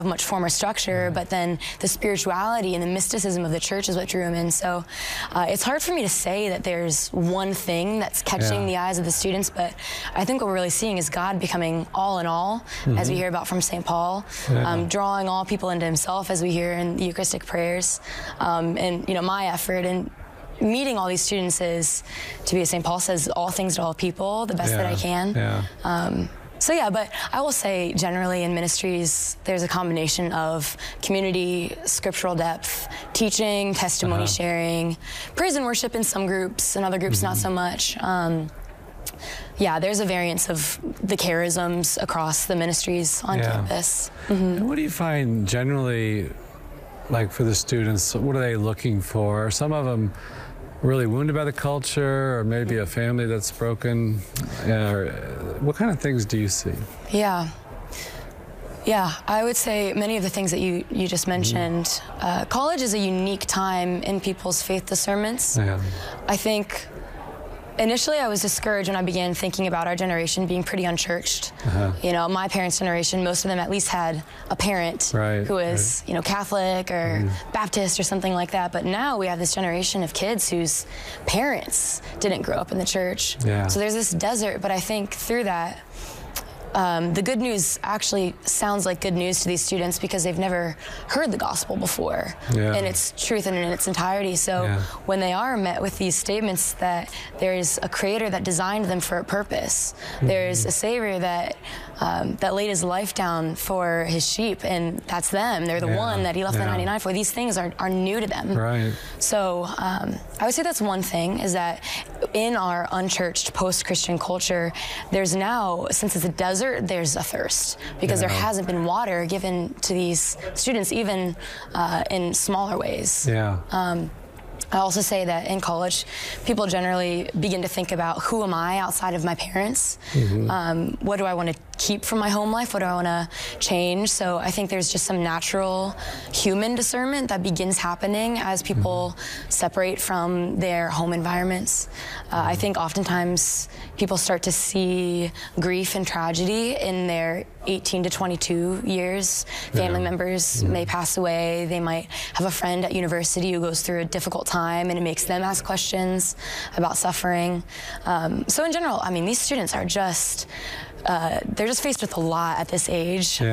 much form or structure, but then the spirituality and the mysticism of the church is what drew him in. So it's hard for me to say that there's one thing that's catching the eyes of the students, but I think what we're really seeing is God becoming all in all, as we hear about from St. Paul, drawing all people into himself, as we hear in the Eucharistic prayers. And, you know, my effort in meeting all these students is to be, as St. Paul says, all things to all people, the best that I can. So yeah, but I will say generally in ministries, there's a combination of community, scriptural depth, teaching, testimony sharing, praise and worship in some groups, in other groups not so much. Yeah, there's a variance of the charisms across the ministries on campus. And what do you find generally, like for the students, what are they looking for? Are some of them really wounded by the culture, or maybe a family that's broken? What kind of things do you see? Yeah, I would say many of the things that you just mentioned. College is a unique time in people's faith discernments. I think initially I was discouraged when I began thinking about our generation being pretty unchurched. You know, my parents' generation, most of them at least had a parent who was, you know, Catholic or Baptist or something like that. But now we have this generation of kids whose parents didn't grow up in the church. So there's this desert, but I think through that, the good news actually sounds like good news to these students because they've never heard the gospel before in its truth and in its entirety. So when they are met with these statements that there is a creator that designed them for a purpose, there's a savior that that laid his life down for his sheep, and that's them. They're the one that he left the 99 for. These things are new to them. So I would say that's one thing, is that in our unchurched post-Christian culture, there's now, since it's a desert, there's a thirst, because there hasn't been water given to these students, even in smaller ways. I also say that in college, people generally begin to think about, who am I outside of my parents? What do I want to keep from my home life? What do I want to change? So I think there's just some natural human discernment that begins happening as people separate from their home environments. I think oftentimes people start to see grief and tragedy in their 18 to 22 years. Family members may pass away. They might have a friend at university who goes through a difficult time, and it makes them ask questions about suffering. So in general, I mean, these students are just, they're just faced with a lot at this age.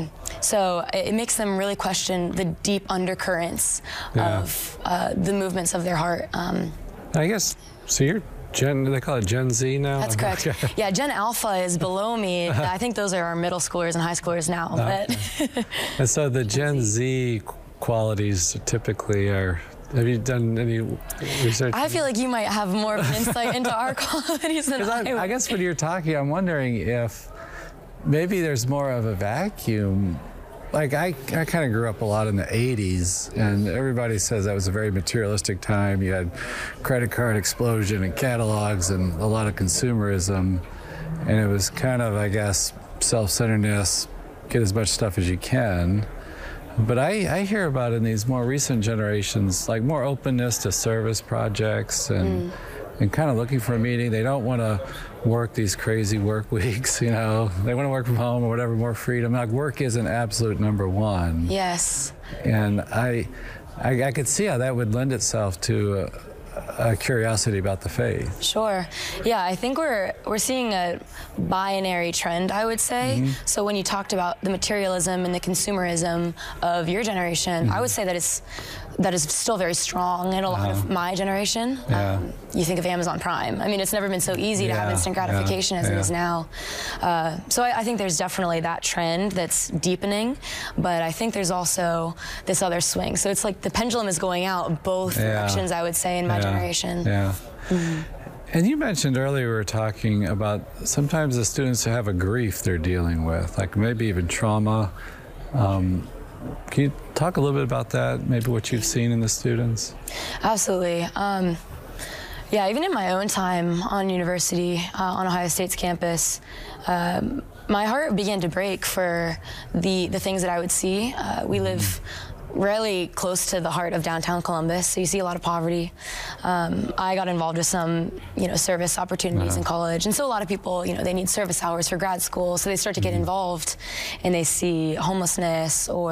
So it makes them really question the deep undercurrents of the movements of their heart. I guess, so you're they call it Gen Z now? That's correct. Yeah, Gen Alpha is below me. I think those are our middle schoolers and high schoolers now. But and so the Gen Z qualities typically are, have you done any research? I feel like you might have more of an insight into our qualities than I guess when you're talking, I'm wondering if maybe there's more of a vacuum. Like I kind of grew up a lot in the 80s, and everybody says that was a very materialistic time. You had credit card explosion and catalogs and a lot of consumerism, and it was kind of, I guess, self-centeredness, get as much stuff as you can. But I hear about in these more recent generations, like more openness to service projects and kind of looking for a meaning. They don't want to work these crazy work weeks, you know. They want to work from home or whatever, more freedom. Like, work is an absolute number one. And I could see how that would lend itself to a curiosity about the faith. Sure. Yeah, I think we're seeing a binary trend, I would say. So when you talked about the materialism and the consumerism of your generation, I would say that is still very strong in a lot of my generation. You think of Amazon Prime. I mean, it's never been so easy to have instant gratification as it is now. So I think there's definitely that trend that's deepening, but I think there's also this other swing. So it's like the pendulum is going out both directions, I would say, in my generation. And you mentioned earlier, we were talking about sometimes the students have a grief they're dealing with, like maybe even trauma. Can you talk a little bit about that, maybe what you've seen in the students? Absolutely. Yeah, even in my own time on university, on Ohio State's campus, my heart began to break for the things that I would see. We live really close to the heart of downtown Columbus, so you see a lot of poverty. I got involved with some, service opportunities in college, and so a lot of people, they need service hours for grad school, so they start to get involved, and they see homelessness or